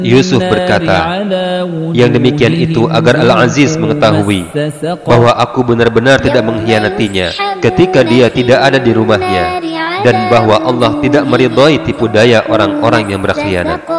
Yusuf berkata, yang demikian itu agar Al-Aziz mengetahui bahwa aku benar-benar tidak mengkhianatinya ketika dia tidak ada di rumahnya, dan bahwa Allah tidak meridhai tipu daya orang-orang yang berkhianat.